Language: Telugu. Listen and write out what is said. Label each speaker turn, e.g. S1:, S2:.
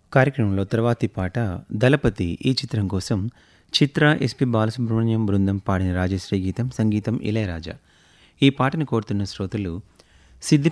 S1: కార్యక్రమంలో తర్వాతి పాట 'దళపతి' ఈ చిత్రం కోసం చిత్ర, ఎస్పి బాలసుబ్రహ్మణ్యం బృందం పాడిన రాజశ్రీ గీతం, సంగీతం ఇళయరాజా. ఈ పాటను కోరుతున్న శ్రోతలు